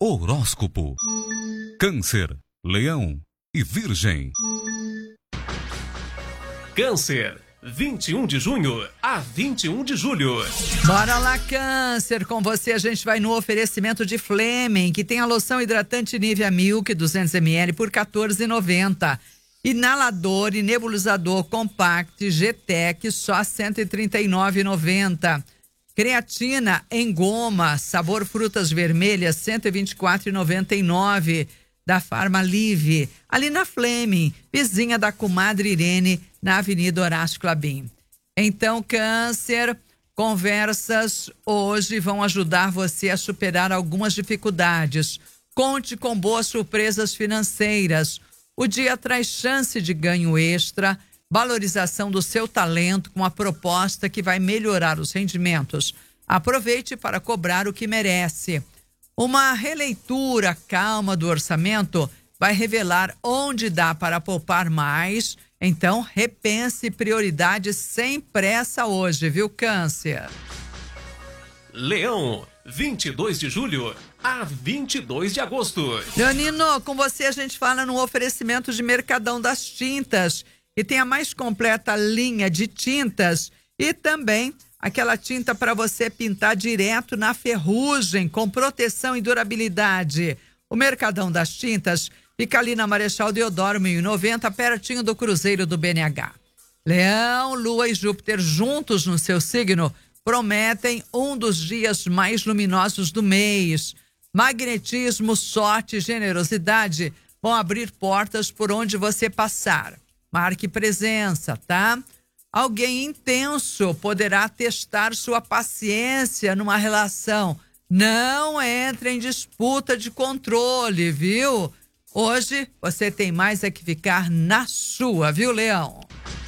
Horóscopo. Câncer, Leão e Virgem. Câncer, 21 de junho a 21 de julho. Bora lá, Câncer. Com você a gente vai no oferecimento de Fleming, que tem a loção hidratante Nivea Milk 200ml por R$14,90. Inalador e nebulizador Compact GTEC só R$139,90. Creatina em goma, sabor frutas vermelhas, R$124,99. Da Farmalive, ali na Fleming, vizinha da comadre Irene, na Avenida Horácio Clabim. Então, Câncer, conversas hoje vão ajudar você a superar algumas dificuldades. Conte com boas surpresas financeiras. O dia traz chance de ganho extra, valorização do seu talento com a proposta que vai melhorar os rendimentos. Aproveite para cobrar o que merece. Uma releitura calma do orçamento vai revelar onde dá para poupar mais. Então, repense prioridades sem pressa hoje, viu, Câncer? Leão, 22 de julho a 22 de agosto. Leonino, com você a gente fala no oferecimento de Mercadão das Tintas, que tem a mais completa linha de tintas e também aquela tinta para você pintar direto na ferrugem, com proteção e durabilidade. O Mercadão das Tintas fica ali na Marechal Deodoro 1090, pertinho do Cruzeiro do BNH. Leão, Lua e Júpiter juntos no seu signo prometem um dos dias mais luminosos do mês. Magnetismo, sorte e generosidade vão abrir portas por onde você passar. Marque presença, tá? Alguém intenso poderá testar sua paciência numa relação. Não entre em disputa de controle, viu? Hoje você tem mais é que ficar na sua, viu, Leão?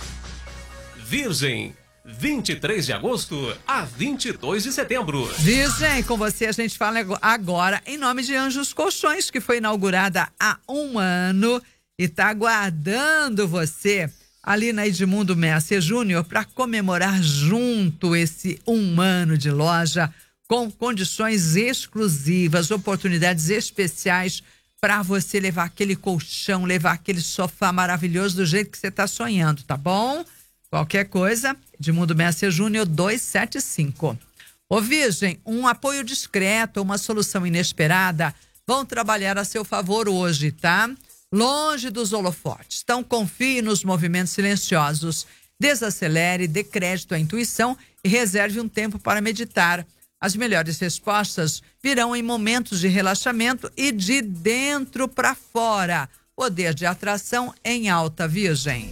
Virgem, 23 de agosto a 22 de setembro. Virgem, com você a gente fala agora em nome de Anjos Colchões, que foi inaugurada há 1 ano e está aguardando você ali na Edmundo Messer Júnior para comemorar junto esse 1 ano de loja com condições exclusivas, oportunidades especiais para você levar aquele colchão, levar aquele sofá maravilhoso do jeito que você está sonhando, tá bom? Qualquer coisa, Edmundo Messer Júnior 275. Ô Virgem, um apoio discreto, uma solução inesperada vão trabalhar a seu favor hoje, tá? Longe dos holofotes. Então, confie nos movimentos silenciosos. Desacelere, dê crédito à intuição e reserve um tempo para meditar. As melhores respostas virão em momentos de relaxamento e de dentro para fora. Poder de atração em alta, Virgem.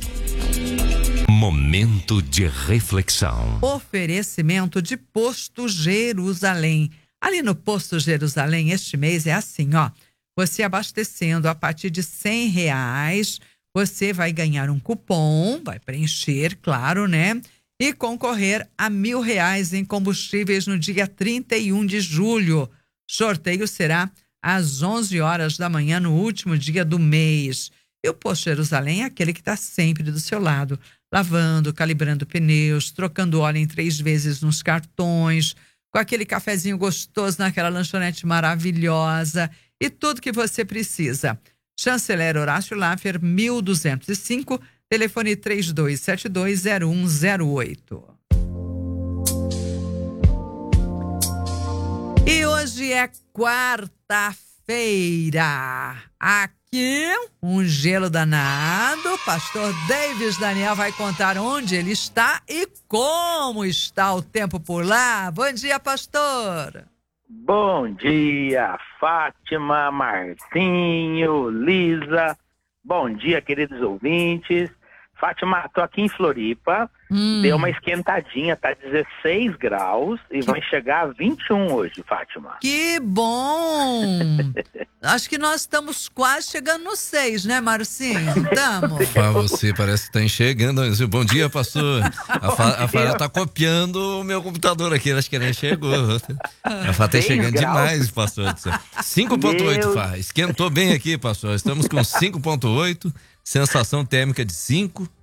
Momento de reflexão. Oferecimento de Posto Jerusalém. Ali no Posto Jerusalém, este mês é assim, ó. Você abastecendo a partir de R$100, você vai ganhar um cupom, vai preencher, claro, né? E concorrer a R$1.000 em combustíveis no dia 31 de julho. Sorteio será às 11 horas da manhã, no último dia do mês. E o Posto Jerusalém é aquele que está sempre do seu lado, lavando, calibrando pneus, trocando óleo em 3 vezes nos cartões, com aquele cafezinho gostoso naquela lanchonete maravilhosa e tudo que você precisa. Chanceler Horácio Laffer, 1205, telefone 32720108. E hoje é quarta-feira. Aqui, um gelo danado. Pastor Davis Daniel vai contar onde ele está e como está o tempo por lá. Bom dia, pastor. Bom dia, Fátima, Marcinho, Lisa. Bom dia, queridos ouvintes. Fátima, tô aqui em Floripa. Deu uma esquentadinha, tá 16 graus e vai chegar a 21 hoje, Fátima. Que bom! Acho que nós estamos quase chegando no 6, né, Marcinho? Estamos. Você parece que tá enxergando. Bom dia, pastor. A Fara tá copiando o meu computador aqui, acho que nem chegou. A Fara tá chegando demais, pastor. 5.8, Fara. Esquentou bem aqui, pastor. Estamos com 5.8, sensação térmica de 5.